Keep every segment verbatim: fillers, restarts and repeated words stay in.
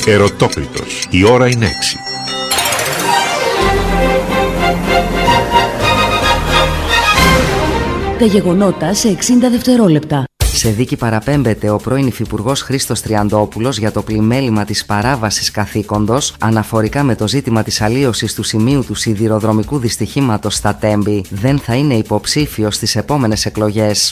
Ερωτόκριτος. Η ώρα είναι έξι. Τα γεγονότα σε εξήντα δευτερόλεπτα. Σε δίκη παραπέμπεται ο πρώην υφυπουργός Χρήστος Τριαντόπουλος για το πλημέλημα της παράβασης καθήκοντος αναφορικά με το ζήτημα της αλλίωσης του σημείου του σιδηροδρομικού δυστυχήματος στα Τέμπη. Δεν θα είναι υποψήφιος στις επόμενες εκλογές.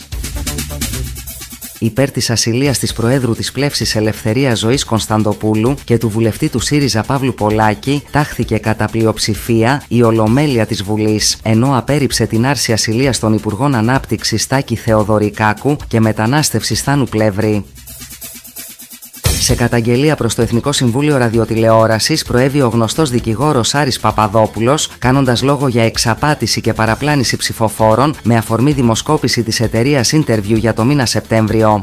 Υπέρ της ασυλίας της Προέδρου της Πλεύσης Ελευθερίας Ζωής Κωνσταντοπούλου και του βουλευτή του ΣΥΡΙΖΑ Παύλου Πολάκη τάχθηκε κατά πλειοψηφία η Ολομέλεια της Βουλής, ενώ απέρριψε την άρση ασυλίας των Υπουργών Ανάπτυξης Τάκη Θεοδωρικάκου και Μετανάστευσης Θάνου Πλεύρη. Σε καταγγελία προς το Εθνικό Συμβούλιο Ραδιοτηλεόρασης προέβη ο γνωστός δικηγόρος Άρης Παπαδόπουλος, κάνοντας λόγο για εξαπάτηση και παραπλάνηση ψηφοφόρων με αφορμή δημοσκόπηση της εταιρείας Interview για το μήνα Σεπτέμβριο.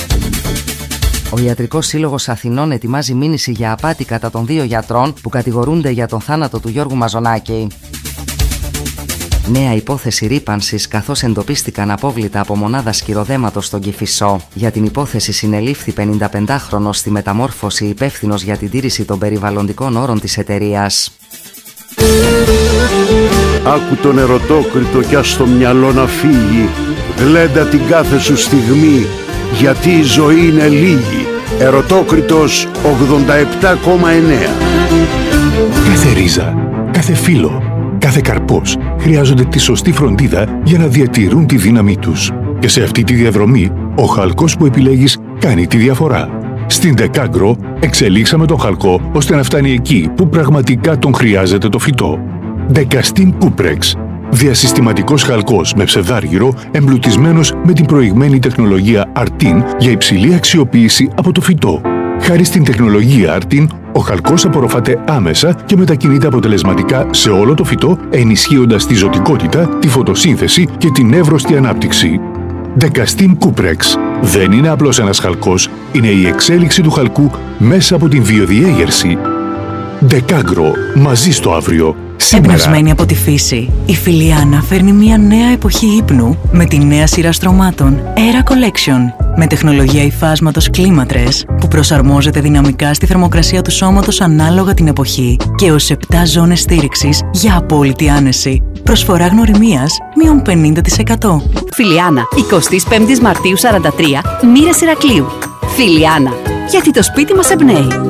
Ο Ιατρικός Σύλλογος Αθηνών ετοιμάζει μήνυση για απάτη κατά των δύο γιατρών που κατηγορούνται για τον θάνατο του Γιώργου Μαζονάκη. Νέα υπόθεση ρύπανσης καθώς εντοπίστηκαν απόβλητα από μονάδα σκυροδέματος στον Κηφισό. Για την υπόθεση συνελήφθη πενηνταπεντάχρονος στη μεταμόρφωση υπεύθυνος για την τήρηση των περιβαλλοντικών όρων της εταιρείας. Άκου τον ερωτόκριτο κι ας το μυαλό να φύγει. Γλέντα την κάθε σου στιγμή, γιατί η ζωή είναι λίγη. Ερωτόκριτος ογδόντα επτά κόμμα εννέα. Κάθε ρίζα, κάθε φύλλο, κάθε καρπός χρειάζονται τη σωστή φροντίδα για να διατηρούν τη δύναμή τους. Και σε αυτή τη διαδρομή, ο χαλκός που επιλέγεις κάνει τη διαφορά. Στην Decagro εξελίξαμε τον χαλκό ώστε να φτάνει εκεί που πραγματικά τον χρειάζεται το φυτό. Decastim Cuprex. Διασυστηματικός χαλκός με ψευδάργυρο εμπλουτισμένος με την προηγμένη τεχνολογία Artin για υψηλή αξιοποίηση από το φυτό. Χάρη στην τεχνολογία Artin, ο χαλκός απορροφάται άμεσα και μετακινείται αποτελεσματικά σε όλο το φυτό, ενισχύοντας τη ζωτικότητα, τη φωτοσύνθεση και την εύρωστη ανάπτυξη. Decastim Cuprex. Δεν είναι απλώς ένας χαλκός, είναι η εξέλιξη του χαλκού μέσα από την βιοδιέγερση. Decagro. Μαζί στο αύριο. Σήμερα. Εμπνευσμένη από τη φύση, η Φιλιάνα φέρνει μια νέα εποχή ύπνου με τη νέα σειρά στρωμάτων Era Collection. Με τεχνολογία υφάσματος κλίματρες που προσαρμόζεται δυναμικά στη θερμοκρασία του σώματος ανάλογα την εποχή και ως επτά ζώνες στήριξης για απόλυτη άνεση. Προσφορά γνωριμίας μείον πενήντα τοις εκατό. Φιλιάνα, εικοστή πέμπτη Μαρτίου σαράντα τρία, Μοίρας Ηρακλείου. Φιλιάνα, γιατί το σπίτι μας εμπνέει.